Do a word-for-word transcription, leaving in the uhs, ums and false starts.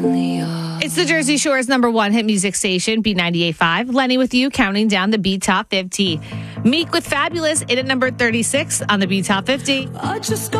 It's the Jersey Shore's number one hit music station, B ninety-eight point five. Lenny with you, counting down the B Top fifty. Meek with Fabulous in at number thirty-six on the B Top fifty. I just